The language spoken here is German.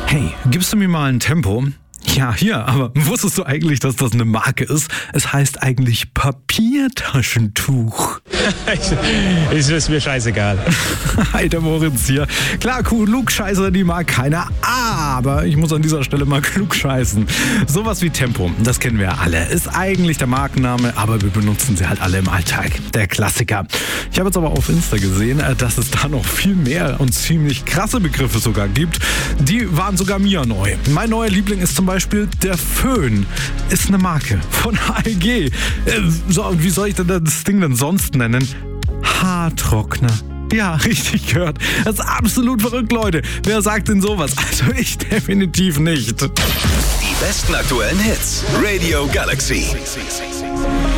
Hey, gibst du mir mal ein Tempo? Ja, hier, aber wusstest du eigentlich, dass das eine Marke ist? Es heißt eigentlich Papiertaschentuch. Ist mir scheißegal. Hi, der Moritz hier. Klar, Klugscheißer, die mag keiner, aber ich muss an dieser Stelle mal klugscheißen. Sowas wie Tempo, das kennen wir ja alle. Ist eigentlich der Markenname, aber wir benutzen sie halt alle im Alltag. Der Klassiker. Ich habe jetzt aber auf Insta gesehen, dass es da noch viel mehr und ziemlich krasse Begriffe sogar gibt. Die waren sogar mir neu. Mein neuer Liebling ist zum Beispiel der Föhn. Ist eine Marke von AEG. Und wie soll ich denn das Ding denn sonst nennen? Haartrockner. Ja, richtig gehört. Das ist absolut verrückt, Leute. Wer sagt denn sowas? Also ich definitiv nicht. Die besten aktuellen Hits. Radio Galaxy.